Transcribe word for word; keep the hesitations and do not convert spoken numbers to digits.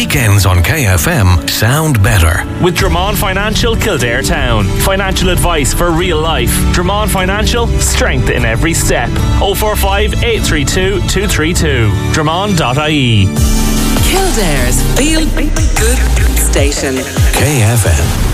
weekends on K F M sound better. With Dramond Financial Kildare Town. Financial advice for real life. Dramond Financial, strength in every step. oh four five, eight three two, two three two. Dramond dot I E. Kildare's Feel Good Station. K F M.